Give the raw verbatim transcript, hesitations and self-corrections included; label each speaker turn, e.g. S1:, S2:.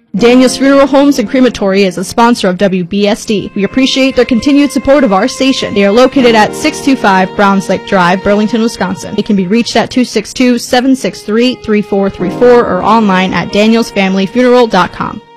S1: Daniels Funeral Homes and Crematory is a sponsor of W B S D. We appreciate their continued support of our station. They are located at six two five Browns Lake Drive, Burlington, Wisconsin. They can be reached at two six two, seven six three, three four three four or online at daniels family funeral dot com.